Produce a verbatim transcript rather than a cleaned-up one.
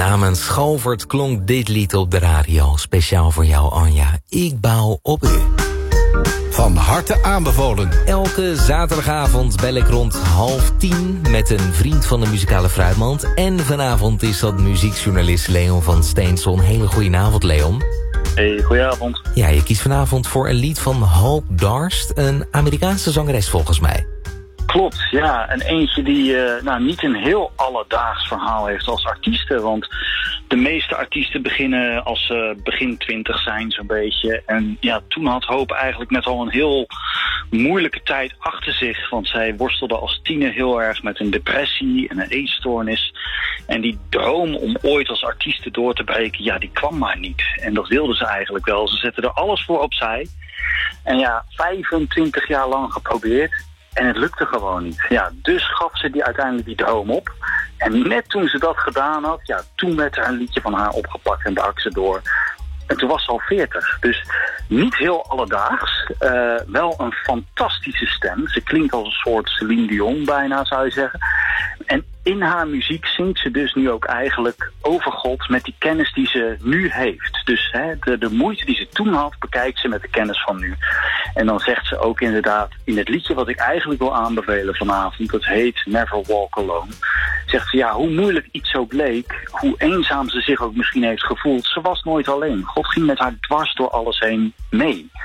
Namens Schovert klonk dit lied op de radio. Speciaal voor jou, Anja. Ik bouw op u. Van harte aanbevolen. Elke zaterdagavond bel ik rond half tien met een vriend van de muzikale fruitmand. En vanavond is dat muziekjournalist Leon van Steenson. Hele goedenavond, Leon. Hey, goedenavond. Ja, je kiest vanavond voor een lied van Hope Darst. Een Amerikaanse zangeres volgens mij. Klopt, ja. En eentje die uh, nou, niet een heel alledaags verhaal heeft als artiesten. Want de meeste artiesten beginnen als ze begin twintig zijn zo'n beetje. En ja, toen had Hope eigenlijk net al een heel moeilijke tijd achter zich. Want zij worstelde als tiener heel erg met een depressie en een eetstoornis. En die droom om ooit als artieste door te breken, ja, die kwam maar niet. En dat wilde ze eigenlijk wel. Ze zette er alles voor opzij. En ja, vijfentwintig jaar lang geprobeerd. En het lukte gewoon niet. Ja, dus gaf ze die uiteindelijk die droom op. En net toen ze dat gedaan had, ja, toen werd er een liedje van haar opgepakt en brak ze door. En toen was ze al veertig. Dus niet heel alledaags. Uh, wel een fantastische stem. Ze klinkt als een soort Celine Dion bijna, zou je zeggen. En in haar muziek zingt ze dus nu ook eigenlijk over God met die kennis die ze nu heeft. Dus hè, de, de moeite die ze toen had, bekijkt ze met de kennis van nu. En dan zegt ze ook inderdaad in het liedje wat ik eigenlijk wil aanbevelen vanavond, dat heet Never Walk Alone. Zegt ze, ja, hoe moeilijk iets ook leek, hoe eenzaam ze zich ook misschien heeft gevoeld, ze was nooit alleen. God ging met haar dwars door alles heen mee.